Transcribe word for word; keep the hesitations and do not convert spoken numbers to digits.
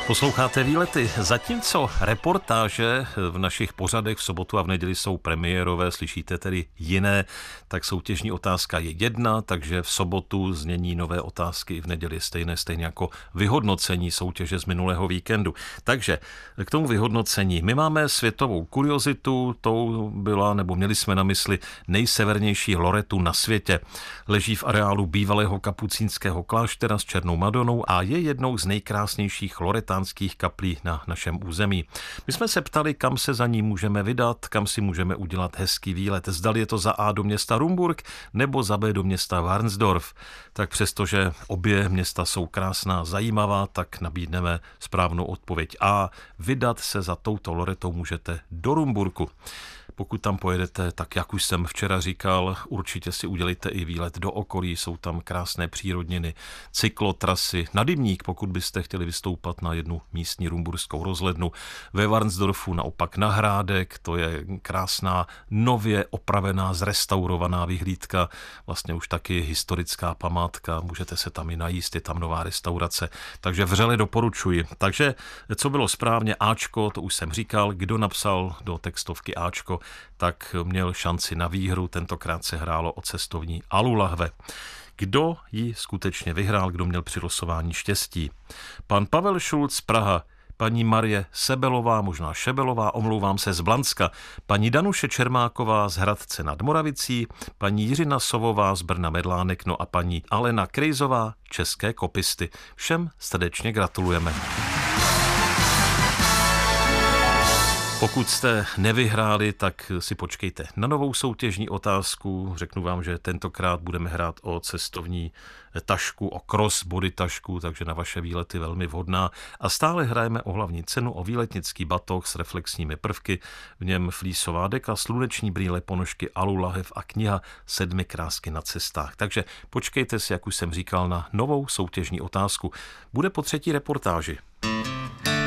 Posloucháte Výlety. Zatímco reportáže v našich pořadech v sobotu a v neděli jsou premiérové, slyšíte tedy jiné, tak soutěžní otázka je jedna, takže v sobotu znění nové otázky, v neděli stejné, stejně jako vyhodnocení soutěže z minulého víkendu. Takže k tomu vyhodnocení. My máme světovou kuriozitu, tou byla, nebo měli jsme na mysli nejsevernější Loretu na světě. Leží v areálu bývalého kapucínského kláštera s Černou Madonou a je jednou z nejkrásnějších loretánských kaplí na našem území. My jsme se ptali, kam se za ní můžeme vydat, kam si můžeme udělat hezký výlet. Zdali je to za A do města Rumburk nebo za B do města Varnsdorf. Tak přestože obě města jsou krásná, zajímavá, tak nabídneme správnou odpověď A. Vydat se za touto Loretou můžete do Rumburku. Pokud tam pojedete, tak jak už jsem včera říkal, určitě si udělejte i výlet do okolí, jsou tam krásné přírodniny, cyklotrasy, na Dybník, pokud byste chtěli vystoupat na jednu místní rumburskou rozhlednu. Ve Varnsdorfu naopak na Hrádek, to je krásná, nově opravená, zrestaurovaná vyhlídka, vlastně už taky historická památka, můžete se tam i najíst, je tam nová restaurace, takže vřele doporučuji. Takže co bylo správně, Ačko, to už jsem říkal, kdo napsal do textovky Ačko, tak měl šanci na výhru, tentokrát se hrálo o cestovní alulahve. Kdo ji skutečně vyhrál, kdo měl při losování štěstí? Pan Pavel Šulc z Praha, paní Marie Sebelová, možná Šebelová, omlouvám se, z Blanska, paní Danuše Čermáková z Hradce nad Moravicí, paní Jiřina Sovová z Brna Medlánek, no a paní Alena Krejzová, České Kopisty. Všem srdečně gratulujeme. Pokud jste nevyhráli, tak si počkejte na novou soutěžní otázku. Řeknu vám, že tentokrát budeme hrát o cestovní tašku, o crossbody tašku, takže na vaše výlety velmi vhodná. A stále hrajeme o hlavní cenu, o výletnický batoh s reflexními prvky, v něm flísová deka, sluneční brýle, ponožky, alulahev a kniha Sedmi krásky na cestách. Takže počkejte si, jak už jsem říkal, na novou soutěžní otázku. Bude po třetí reportáži.